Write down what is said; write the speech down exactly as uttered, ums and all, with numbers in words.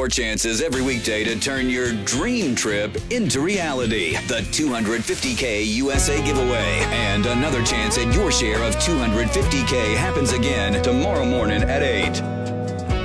more chances every weekday to turn your dream trip into reality. The two hundred fifty K U S A giveaway. And another chance at your share of two hundred fifty K happens again tomorrow morning at eight.